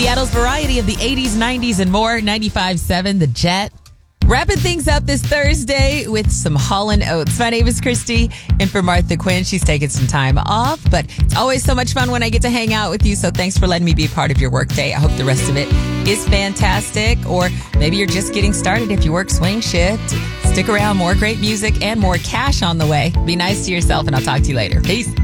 Seattle's variety of the 80s, 90s, and more. 95.7 The Jet. Wrapping things up this Thursday with some Hall & Oates. My name is Christy, and for Martha Quinn, she's taking some time off, but it's always so much fun when I get to hang out with you, so thanks for letting me be a part of your workday. I hope the rest of it is fantastic, or maybe you're just getting started if you work swing shift. Stick around, more great music and more cash on the way. Be nice to yourself, and I'll talk to you later. Peace.